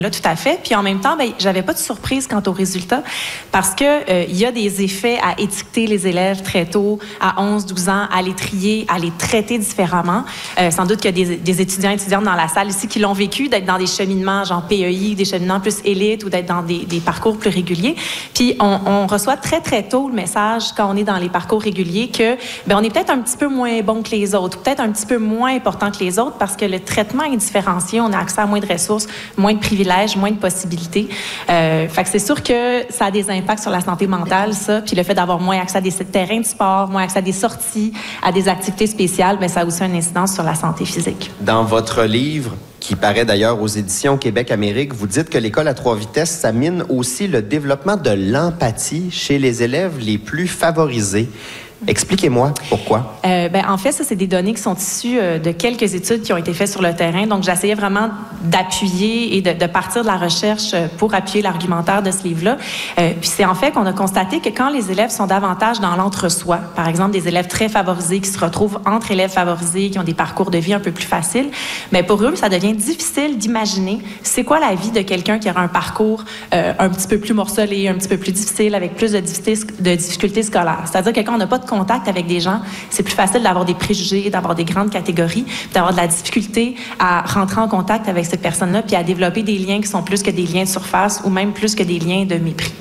Là, tout à fait. Puis en même temps, j'avais pas de surprise quant aux résultats parce que il y a des effets à étiqueter les élèves très tôt, à 11, 12 ans, à les trier, à les traiter différemment. Sans doute qu'il y a des étudiants et étudiantes dans la salle ici qui l'ont vécu, d'être dans des cheminements genre PEI, des cheminements plus élites ou d'être dans des parcours plus réguliers. Puis on reçoit très, très tôt le message quand on est dans les parcours réguliers que on est peut-être un petit peu moins bon que les autres, ou peut-être un petit peu moins important que les autres parce que le traitement est différencié, on a accès à moins de ressources, moins de privilèges, moins de possibilités. Fait que c'est sûr que ça a des impacts sur la santé mentale, ça. Puis le fait d'avoir moins accès à des terrains de sport, moins accès à des sorties, à des activités spéciales, ça a aussi une incidence sur la santé physique. Dans votre livre, qui paraît d'ailleurs aux éditions Québec-Amérique, vous dites que l'école à 3 vitesses, ça mine aussi le développement de l'empathie chez les élèves les plus favorisés. Expliquez-moi pourquoi. En fait, ça, c'est des données qui sont issues de quelques études qui ont été faites sur le terrain. Donc, j'essayais vraiment d'appuyer et de partir de la recherche pour appuyer l'argumentaire de ce livre-là. Puis c'est en fait qu'on a constaté que quand les élèves sont davantage dans l'entre-soi, par exemple, des élèves très favorisés qui se retrouvent entre élèves favorisés, qui ont des parcours de vie un peu plus faciles, pour eux, ça devient difficile d'imaginer c'est quoi la vie de quelqu'un qui aura un parcours un petit peu plus morcelé, un petit peu plus difficile, avec plus de difficultés scolaires. C'est-à-dire que quand on n'a pas de contact avec des gens, c'est plus facile d'avoir des préjugés, d'avoir des grandes catégories, d'avoir de la difficulté à rentrer en contact avec cette personne-là, puis à développer des liens qui sont plus que des liens de surface ou même plus que des liens de mépris.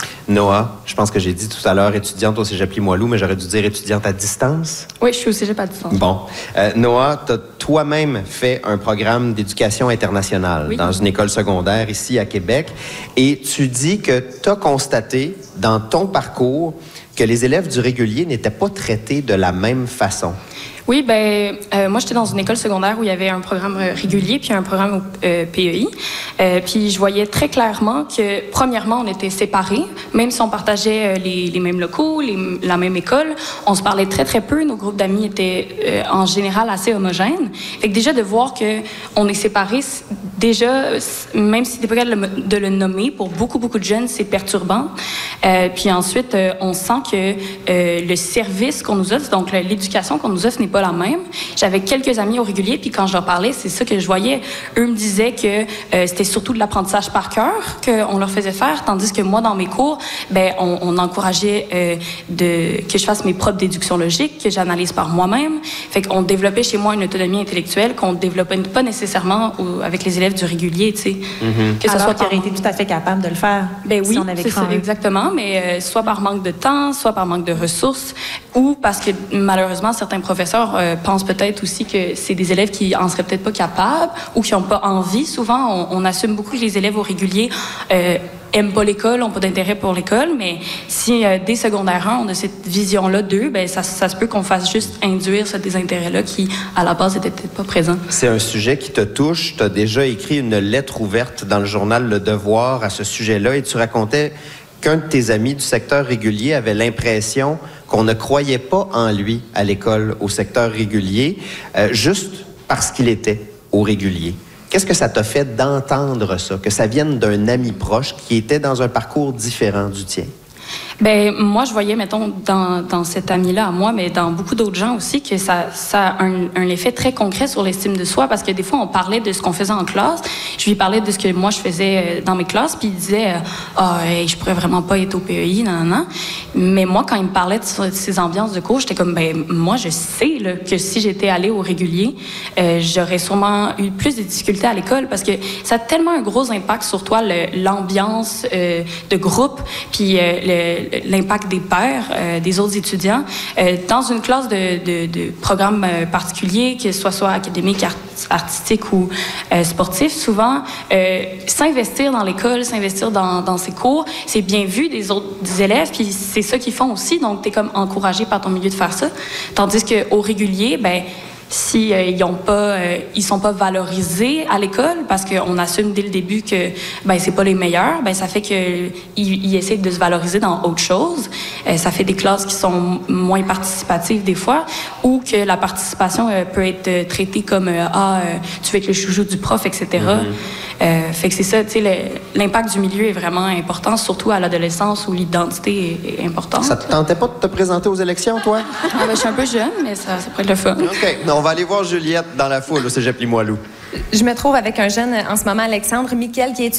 Noah, je pense que j'ai dit tout à l'heure étudiante au Cégep Limoilou, mais j'aurais dû dire étudiante à distance. Oui, je suis au Cégep à distance. Bon. Noah, tu as toi-même fait un programme d'éducation internationale dans une école secondaire ici à Québec, et tu dis que tu as constaté dans ton parcours que les élèves du régulier n'étaient pas traités de la même façon. Oui, moi, j'étais dans une école secondaire où il y avait un programme régulier puis un programme PEI. Puis je voyais très clairement que, premièrement, on était séparés. Même si on partageait les mêmes locaux, la même école, on se parlait très, très peu. Nos groupes d'amis étaient, en général, assez homogènes. Fait que déjà, de voir qu'on est séparés, déjà, même si t'es pas capable de le nommer, pour beaucoup, beaucoup de jeunes, c'est perturbant. Puis ensuite, on sent que le service qu'on nous offre, donc l'éducation qu'on nous offre, n'est pas la même. J'avais quelques amis au régulier, puis quand je leur parlais, c'est ça que je voyais. Eux me disaient que c'était surtout de l'apprentissage par cœur qu'on leur faisait faire, tandis que moi, dans mes cours, on encourageait que je fasse mes propres déductions logiques, que j'analyse par moi-même. Fait qu'on développait chez moi une autonomie intellectuelle qu'on ne développait pas nécessairement avec les élèves du régulier, tu sais. Que ce soit qui aurait été tout à fait capable de le faire. Oui, si on avait c'est ça, exactement, mais soit par manque de temps, soit par manque de ressources, ou parce que malheureusement, certains professeurs pensent peut-être aussi que c'est des élèves qui en seraient peut-être pas capables ou qui n'ont pas envie. Souvent, on assume beaucoup que les élèves au régulier aiment pas l'école, ont pas d'intérêt pour l'école, mais si dès secondaire 1, on a cette vision-là d'eux, ça se peut qu'on fasse juste induire ce désintérêt-là qui, à la base, était peut-être pas présent. C'est un sujet qui te touche. Tu as déjà écrit une lettre ouverte dans le journal Le Devoir à ce sujet-là et tu racontais qu'un de tes amis du secteur régulier avait l'impression qu'on ne croyait pas en lui à l'école, au secteur régulier, juste parce qu'il était au régulier. Qu'est-ce que ça t'a fait d'entendre ça, que ça vienne d'un ami proche qui était dans un parcours différent du tien? Moi, je voyais, mettons, dans cet ami-là à moi, mais dans beaucoup d'autres gens aussi, que ça a un effet très concret sur l'estime de soi, parce que des fois, on parlait de ce qu'on faisait en classe. Je lui parlais de ce que moi, je faisais dans mes classes, puis il disait je pourrais vraiment pas être au PEI, non. Mais moi, quand il me parlait de ces ambiances de cours, j'étais comme, moi, je sais là, que si j'étais allée au régulier, j'aurais sûrement eu plus de difficultés à l'école, parce que ça a tellement un gros impact sur toi, l'ambiance de groupe, puis l'impact des pairs, des autres étudiants. Dans une classe de programme particulier, que ce soit académique, artistique ou sportif, souvent, s'investir dans l'école, s'investir dans ses cours, c'est bien vu des autres élèves, puis c'est ça qu'ils font aussi, donc t'es comme encouragé par ton milieu de faire ça. Tandis qu'au régulier, si ils sont pas valorisés à l'école parce qu'on assume dès le début que c'est pas les meilleurs, ça fait que ils essaient de se valoriser dans autre chose. Ça fait des classes qui sont moins participatives des fois, ou que la participation peut être traitée comme tu veux être le chouchou du prof, etc. Fait que c'est ça, tu sais, l'impact du milieu est vraiment important, surtout à l'adolescence où l'identité est importante. Ça te tentait pas de te présenter aux élections, toi? Je suis un peu jeune, mais ça pourrait être le fun. OK. On va aller voir Juliette dans la foule au Cégep Limoilou. Je me trouve avec un jeune en ce moment, Alexandre Miquel, qui est